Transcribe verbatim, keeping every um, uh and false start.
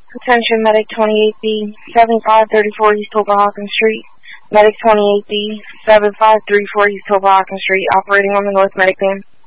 Attention, Medic twenty-eight B, seven five three four East Hoboken Street. Medic twenty-eight B, seven five three four East Hoboken Street, operating on the North Medic van.